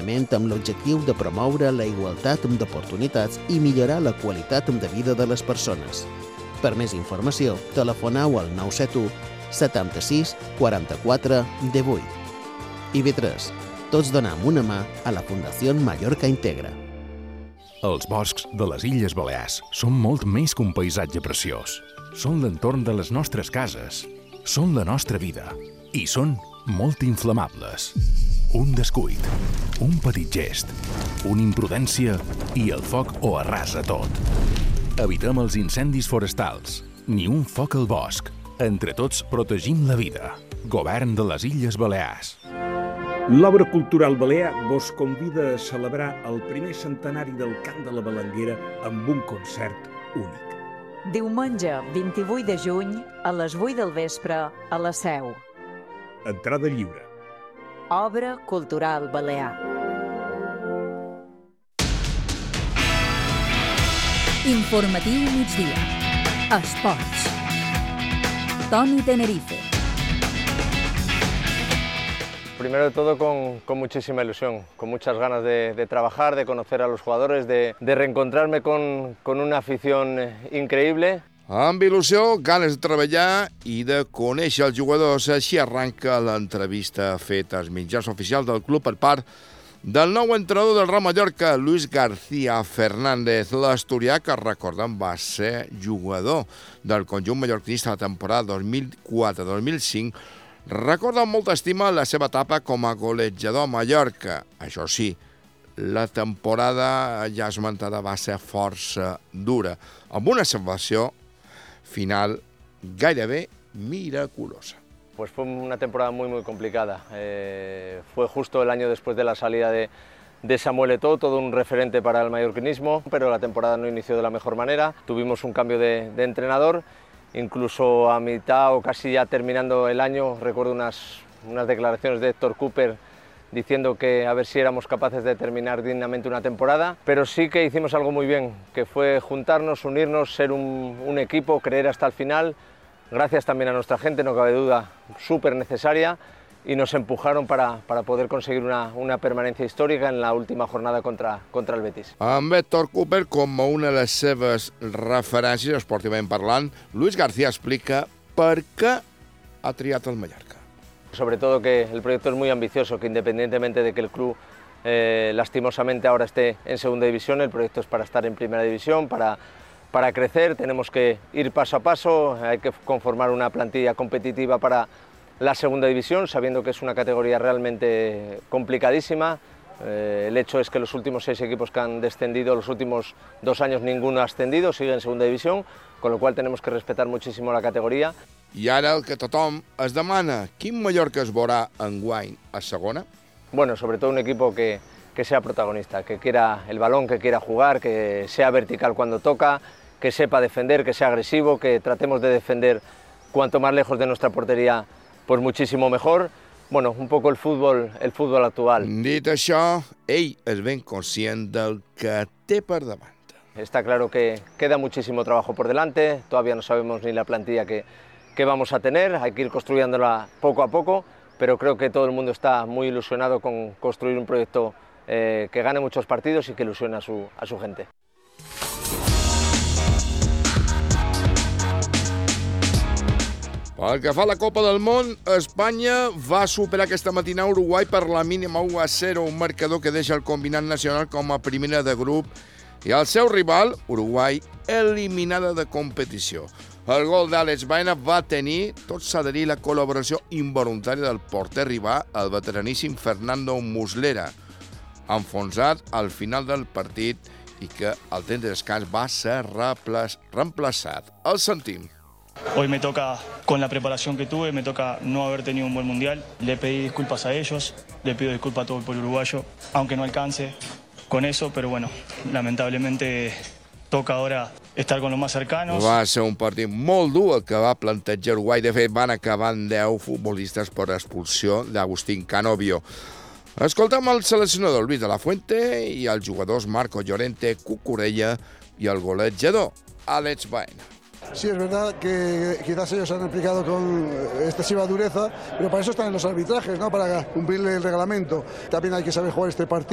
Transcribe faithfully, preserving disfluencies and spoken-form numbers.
esdeveniment amb l'objectiu de promoure la igualtat d'oportunitats i millorar la qualitat de vida de les persones. Per més informació, telefoneu al nou set u setanta-sis quaranta-quatre divuit. I B tres, tots donem una mà a la Fundació Mallorca Integra. Els boscs de les Illes Balears són molt més que un paisatge preciós. Són l'entorn de les nostres cases, són la nostra vida i són molt inflamables. Un descuit, un petit gest, una imprudència i el foc ho arrasa tot. Evitem els incendis forestals, ni un foc al bosc. Entre tots protegim la vida. Govern de les Illes Balears. L'Obra Cultural Balear vos convida a celebrar el primer centenari del Cant de la Balanguera amb un concert únic. Diumenge vint-i-vuit de juny a les vuit del vespre a la Seu. Entrada lliure. Obra Cultural Balear. Informatiu migdia. Esports. Toni Tenerife. Primero de todo con, con muchísima ilusión, con muchas ganas de, de trabajar, de conocer a los jugadores, de, de reencontrarme con, con una afición increïble. Amb il·lusió, ganes de treballar i de conèixer els jugadors. Així arranca l'entrevista feta als mitjans oficials del club per part del nou entrenador del Real Mallorca, Luis García Fernández. L'asturià, que recordem, va ser jugador del conjunt mallorquinista la temporada dos mil quatre dos mil cinc, recorda amb molta estima la seva etapa com a golejador a Mallorca. Això sí, la temporada ja esmentada va ser força dura, amb una salvació final gairebé miraculosa. Pues fue una temporada muy muy complicada. Eh, fue justo el año después de la salida de, de Samuel Eto'o, todo un referente para el mallorquinismo, pero la temporada no inició de la mejor manera. Tuvimos un cambio de, de entrenador. Incluso a mitad o casi ya terminando el año, recuerdo unas, unas declaraciones de Héctor Cooper diciendo que a ver si éramos capaces de terminar dignamente una temporada, pero sí que hicimos algo muy bien, que fue juntarnos, unirnos, ser un, un equipo, creer hasta el final, gracias también a nuestra gente, no cabe duda, súper necesaria, y nos empujaron para, para poder conseguir una, una permanencia histórica en la última jornada contra, contra el Betis. Amb Héctor Cooper com a una de les seves referències esportivament parlant, Luis García explica per què ha triat el Mallorca. Sobre todo que el proyecto es muy ambicioso, que independientemente de que el club eh, lastimosamente ahora esté en segunda división, el proyecto es para estar en primera división, para, para crecer, tenemos que ir paso a paso, hay que conformar una plantilla competitiva para la segunda división, sabiendo que es una categoría realmente complicadísima. Eh, el hecho es que los últimos seis equipos que han descendido, los últimos dos años ninguno ha ascendido, sigue en segunda división, con lo cual tenemos que respetar muchísimo la categoría. I ara el que tothom es demana, quin Mallorca es veurà enguany a segona? Bueno, sobre todo un equipo que, que sea protagonista, que quiera el balón, que quiera jugar, que sea vertical cuando toca, que sepa defender, que sea agresivo, que tratemos de defender cuanto más lejos de nuestra portería, pues muchísimo mejor. Bueno, un poco el fútbol, el fútbol actual. Dit això, ell és ben conscient del que té per davant. Está claro que queda muchísimo trabajo por delante, todavía no sabemos ni la plantilla que, que vamos a tener, hay que ir construyéndola poco a poco, pero creo que todo el mundo está muy ilusionado con construir un proyecto eh, que gane muchos partidos y que ilusione a su, a su gente. Pel que fa a la Copa del Món, Espanya va superar aquesta matina Uruguai per la mínima u a zero, un marcador que deixa el combinat nacional com a primera de grup i el seu rival, Uruguai, eliminada de competició. El gol d'Àlex Baena va tenir, tot s'ha de dir, la col·laboració involuntària del porter rival, el veteraníssim Fernando Muslera, enfonsat al final del partit i que al temps de descans va ser reemplaçat. El sentim. Hoy me toca, con la preparación que tuve, me toca no haber tenido un buen mundial. Le pedí disculpas a ellos, le pido disculpas a todo el pueblo uruguayo, aunque no alcance con eso, pero bueno, lamentablemente toca ahora estar con los más cercanos. Va ser un partit molt dur el que va plantejar Uruguai. De fet, van acabar amb deu futbolistes per expulsió d'Agustín Canovio. Escoltem el seleccionador Luis de la Fuente i els jugadors Marco Llorente, Cucurella i el golejador Àlex Baena. Sí, es verdad que quizás ellos han aplicado con excesiva dureza, pero para eso están en los arbitrajes, ¿no? Para cumplir el reglamento. También hay que saber jugar este partido.